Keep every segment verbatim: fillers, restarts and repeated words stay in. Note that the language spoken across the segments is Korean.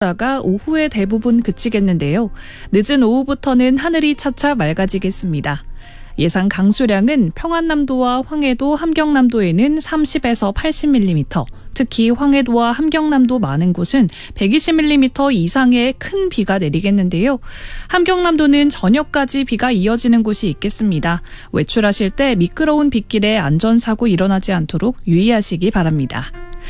다가 오후에 대부분 그치겠는데요. 늦은 오후부터는 하늘이 차차 맑아지겠습니다. 예상 강수량은 평안남도와 황해도, 함경남도에는 삼십에서 팔십 밀리미터, 특히 황해도와 함경남도 많은 곳은 백이십 밀리미터 이상의 큰 비가 내리겠는데요. 함경남도는 저녁까지 비가 이어지는 곳이 있겠습니다. 외출하실 때 미끄러운 빗길에 안전사고 일어나지 않도록 유의하시기 바랍니다.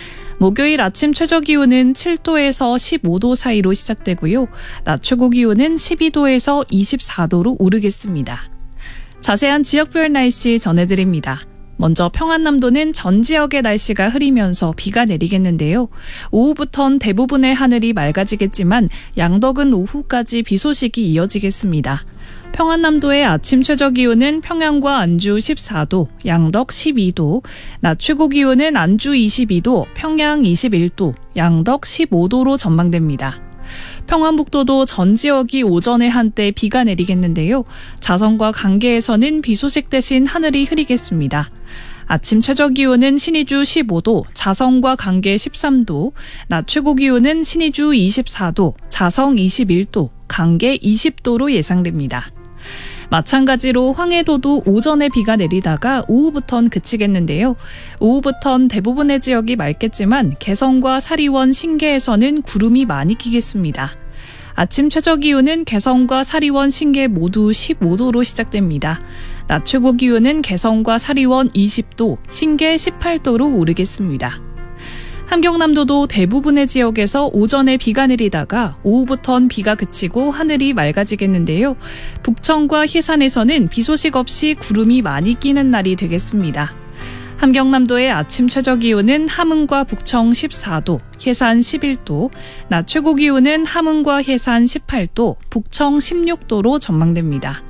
목요일 아침 최저기온은 칠 도에서 십오 도 사이로 시작되고요. 낮 최고기온은 십이 도에서 이십사 도로 오르겠습니다. 자세한 지역별 날씨 전해드립니다. 먼저 평안남도는 전 지역의 날씨가 흐리면서 비가 내리겠는데요. 오후부턴 대부분의 하늘이 맑아지겠지만 양덕은 오후까지 비 소식이 이어지겠습니다. 평안남도의 아침 최저기온은 평양과 안주 십사 도, 양덕 십이 도, 낮 최고기온은 안주 이십이 도, 평양 이십일 도, 양덕 십오 도로 전망됩니다. 평안북도도 전 지역이 오전에 한때 비가 내리겠는데요. 자성과 강계에서는 비 소식 대신 하늘이 흐리겠습니다. 아침 최저기온은 신의주 십오 도, 자성과 강계 십삼 도, 낮 최고기온은 신의주 이십사 도, 자성 이십일 도, 강계 이십 도로 예상됩니다. 마찬가지로 황해도도 오전에 비가 내리다가 오후부턴 그치겠는데요. 오후부턴 대부분의 지역이 맑겠지만 개성과 사리원, 신계에서는 구름이 많이 끼겠습니다. 아침 최저기온은 개성과 사리원, 신계 모두 십오 도로 시작됩니다. 낮 최고기온은 개성과 사리원 이십 도, 신계 십팔 도로 오르겠습니다. 함경남도도 대부분의 지역에서 오전에 비가 내리다가 오후부턴 비가 그치고 하늘이 맑아지겠는데요. 북청과 희산에서는 비 소식 없이 구름이 많이 끼는 날이 되겠습니다. 함경남도의 아침 최저기온은 함흥과 북청 십사 도, 해산 십일 도, 낮 최고기온은 함흥과 해산 십팔 도, 북청 십육 도로 전망됩니다.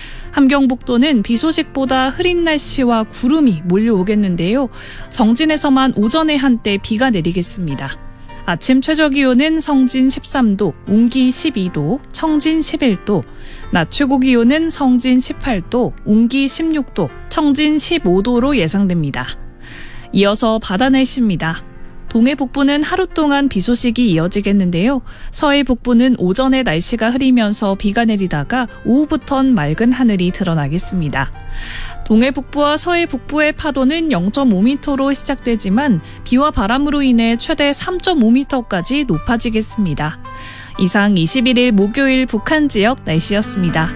함경북도는 비 소식보다 흐린 날씨와 구름이 몰려오겠는데요. 성진에서만 오전에 한때 비가 내리겠습니다. 아침 최저기온은 성진 십삼 도, 웅기 십이 도, 청진 십일 도, 낮 최고기온은 성진 십팔 도, 웅기 십육 도, 청진 십오 도로 예상됩니다. 이어서 바다 날씨입니다. 동해 북부는 하루 동안 비 소식이 이어지겠는데요. 서해 북부는 오전에 날씨가 흐리면서 비가 내리다가 오후부턴 맑은 하늘이 드러나겠습니다. 동해 북부와 서해 북부의 파도는 영 점 오 미터로 시작되지만 비와 바람으로 인해 최대 삼 점 오 미터까지 높아지겠습니다. 이상 이십일 일 목요일 북한 지역 날씨였습니다.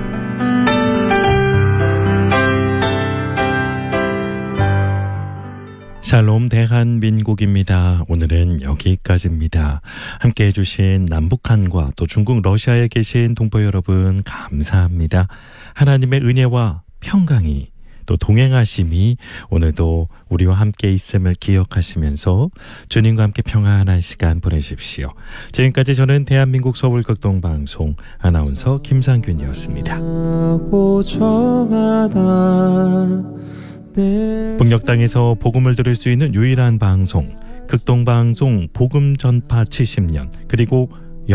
샬롬 대한민국입니다. 오늘은 여기까지입니다. 함께해 주신 남북한과 또 중국 러시아에 계신 동포 여러분 감사합니다. 하나님의 은혜와 평강이 또 동행하심이 오늘도 우리와 함께 있음을 기억하시면서 주님과 함께 평안한 시간 보내십시오. 지금까지 저는 대한민국 서울극동방송 아나운서 김상균이었습니다. 북녘 땅에서 복음을 들을 수 있는 유일한 방송, 극동방송 복음 전파 칠십 년, 그리고